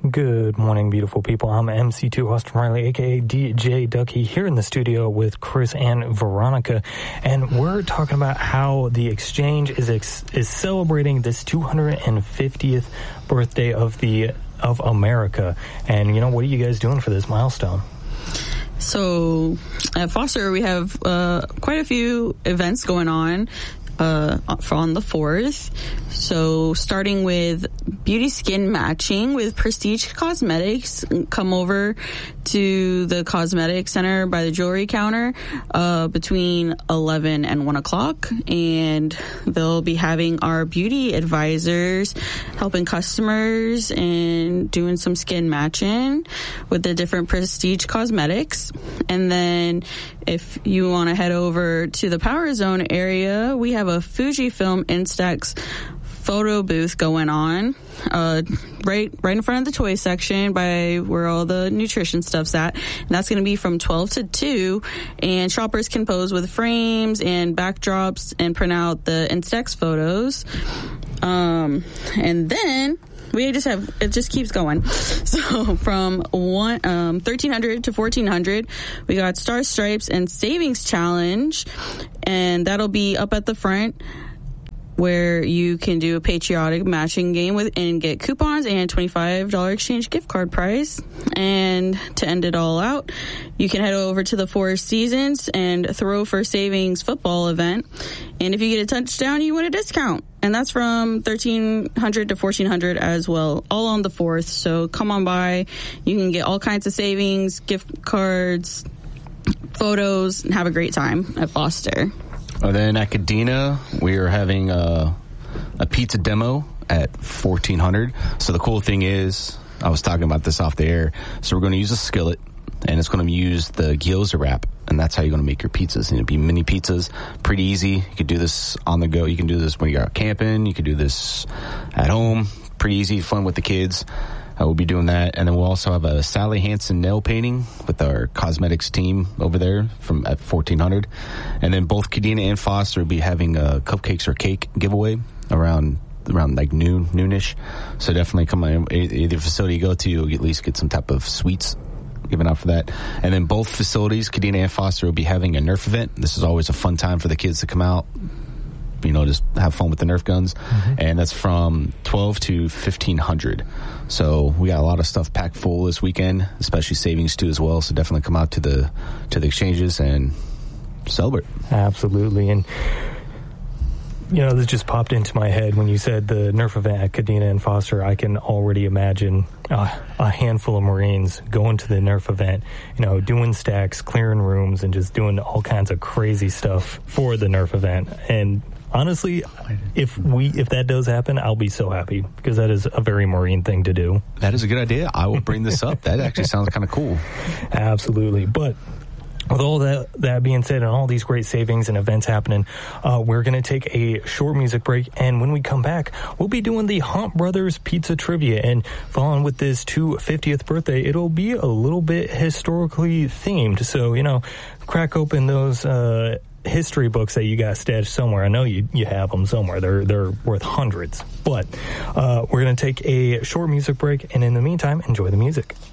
Good morning, beautiful people. I'm MC2 Austin Riley, a.k.a. DJ Ducky, here in the studio with Chris and Veronica, and we're talking about how the Exchange is celebrating this 250th birthday of America. And, you know, what are you guys doing for this milestone? So, at Foster, we have quite a few events going on on the 4th. So starting with beauty skin matching with Prestige Cosmetics. Come over to the Cosmetic Center by the jewelry counter between 11 and 1 o'clock. And they'll be having our beauty advisors helping customers and doing some skin matching with the different Prestige Cosmetics. And then if you want to head over to the Power Zone area, we have a Fujifilm Instax photo booth going on right in front of the toy section by where all the nutrition stuff's at. And that's going to be from 12 to 2. And shoppers can pose with frames and backdrops and print out the Instax photos. And then it just keeps going. So from 1300 to 1400, we got Star Stripes and Savings Challenge, and that'll be up at the front, where you can do a patriotic matching game and get coupons and $25 exchange gift card prize. And to end it all out, you can head over to the Four Seasons and Throw for Savings football event. And if you get a touchdown, you win a discount. And that's from 1300 to 1400 as well, all on the 4th. So come on by. You can get all kinds of savings, gift cards, photos, and have a great time at Foster. Then at Kadena, we are having a pizza demo at 1400. So the cool thing is, I was talking about this off the air, so we're going to use a skillet, and it's going to use the gyoza wrap, and that's how you're going to make your pizzas. And it'll be mini pizzas, pretty easy. You could do this on the go. You can do this when you're out camping. You can do this at home. Pretty easy, fun with the kids. We'll be doing that. And then we'll also have a Sally Hansen nail painting with our cosmetics team over there at 1400. And then both Kadena and Foster will be having a cupcakes or cake giveaway around like noonish. So definitely come on. Either facility you go to, you'll at least get some type of sweets given out for that. And then both facilities, Kadena and Foster, will be having a Nerf event. This is always a fun time for the kids to come out, you know, just have fun with the Nerf guns. Mm-hmm. And that's from 12 to 1500. So we got a lot of stuff packed full this weekend, especially savings too as well. So definitely come out to the exchanges and celebrate. Absolutely. And you know, this just popped into my head when you said the Nerf event at Kadena and Foster. I can already imagine a handful of Marines going to the Nerf event, you know, doing stacks, clearing rooms, and just doing all kinds of crazy stuff for the Nerf event. And honestly, if that does happen, I'll be so happy, because that is a very Marine thing to do. That is a good idea. I will bring this up. That actually sounds kind of cool. Absolutely. But with all that being said, and all these great savings and events happening, we're going to take a short music break. And when we come back, we'll be doing the Hunt Brothers Pizza Trivia. And following with this 250th birthday, it'll be a little bit historically themed. So, you know, crack open those history books that you got stashed somewhere. I know you have them somewhere. They're worth hundreds. But we're going to take a short music break. And in the meantime, enjoy the music.